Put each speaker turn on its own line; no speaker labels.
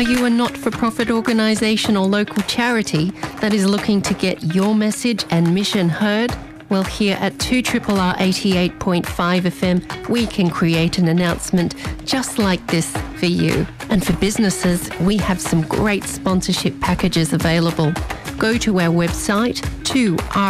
Are you a not-for-profit organisation or local charity that is looking to get your message and mission heard? Well, here at 2RRR 88.5 FM, we can create an announcement just like this for you. And for businesses, we have some great sponsorship packages available. Go to our website, 2RRR